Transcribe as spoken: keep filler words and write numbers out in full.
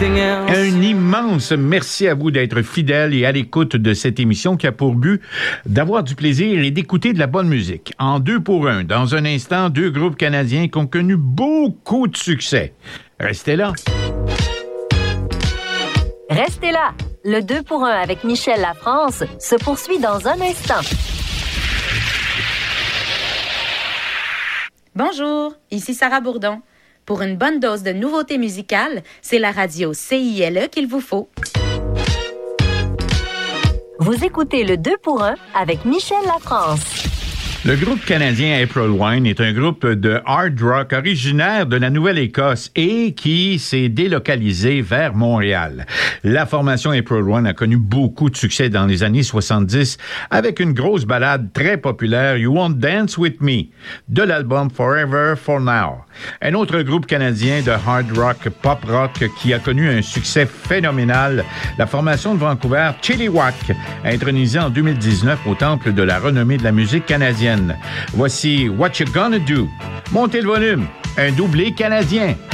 anything else. Un immense merci à vous d'être fidèles et à l'écoute de cette émission qui a pour but d'avoir du plaisir et d'écouter de la bonne musique. En deux pour un, dans un instant, deux groupes canadiens qui ont connu beaucoup de succès. Restez là. Restez là. Le deux pour un avec Michel Lafrance se poursuit dans un instant. Bonjour, ici Sarah Bourdon. Pour une bonne dose de nouveautés musicales, c'est la radio C I L E qu'il vous faut. Vous écoutez le deux pour un avec Michel Lafrance. Le groupe canadien April Wine est un groupe de hard rock originaire de la Nouvelle-Écosse et qui s'est délocalisé vers Montréal. La formation April Wine a connu beaucoup de succès dans les années soixante-dix avec une grosse ballade très populaire, You Won't Dance With Me, de l'album Forever For Now. Un autre groupe canadien de hard rock, pop rock qui a connu un succès phénoménal, la formation de Vancouver Chilliwack, intronisée en deux mille dix-neuf au Temple de la renommée de la musique canadienne. Voici What You Gonna Do. Montez le volume, un doublé canadien.